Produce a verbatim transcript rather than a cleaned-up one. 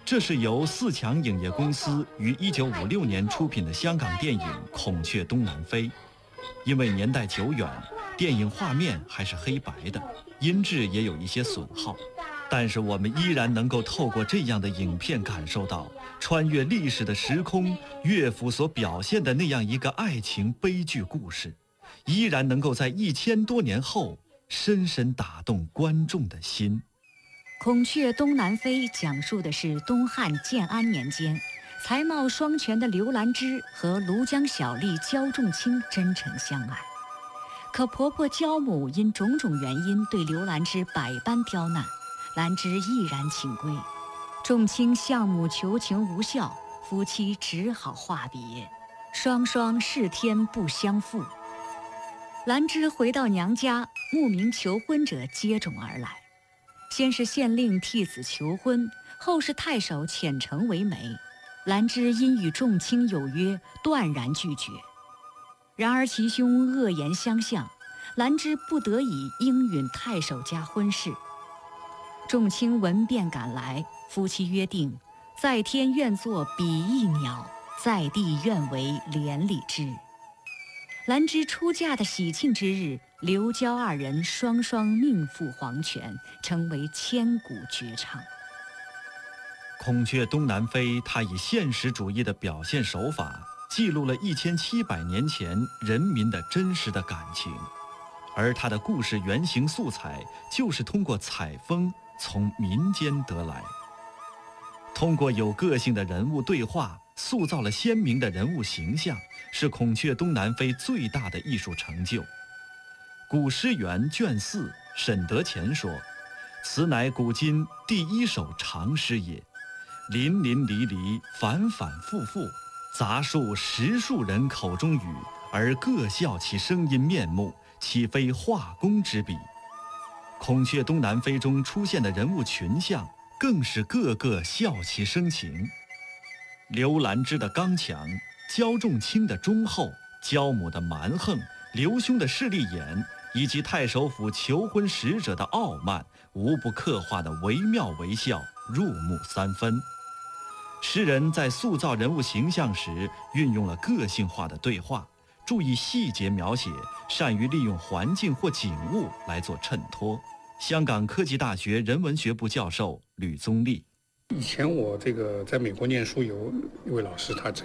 这是由四强影业公司于一九五六年出品的香港电影《孔雀东南飞》。因为年代久远，电影画面还是黑白的，音质也有一些损耗，但是我们依然能够透过这样的影片感受到穿越历史的时空，乐府所表现的那样一个爱情悲剧故事，依然能够在一千多年后深深打动观众的心。 孔雀东南飞讲述的是东汉建安年间，才貌双全的刘兰芝和庐江小吏焦仲卿真诚相爱，可婆婆焦母因种种原因对刘兰芝百般刁难，兰芝毅然请归。仲卿向母求情无效，夫妻只好话别，双双是天不相负。兰芝回到娘家，慕名求婚者接踵而来，先是县令替子求婚，后是太守遣城为媒。兰芝因与仲卿有约，断然拒绝。然而其兄恶言相向，兰芝不得已应允太守家婚事。仲卿闻便赶来，夫妻约定，在天愿作比翼鸟，在地愿为连理枝。兰芝出嫁的喜庆之日，刘焦二人双双命赴黄泉，成为千古绝唱。 孔雀东南飞，它以现实主义的表现手法，记录了一千七百年前人民的真实的感情，而它的故事原型素材就是通过采风从民间得来。通过有个性的人物对话，塑造了鲜明的人物形象，是孔雀东南飞最大的艺术成就。古诗源卷四，沈德潜说：“此乃古今第一首长诗也。淋淋漓漓，反反复复，杂数十数人口中语，而各效其声音面目，岂非画工之笔？”孔雀东南飞中出现的人物群像，更是个个笑其生情。刘兰芝的刚强，焦仲卿的忠厚，焦母的蛮横，刘兄的势利眼，以及太守府求婚使者的傲慢，无不刻画的惟妙惟肖，入木三分。诗人在塑造人物形象时，运用了个性化的对话，注意细节描写，善于利用环境或景物来做衬托。香港科技大学人文学部教授吕宗立： 以前我这个在美国念书，有一位老师，他曾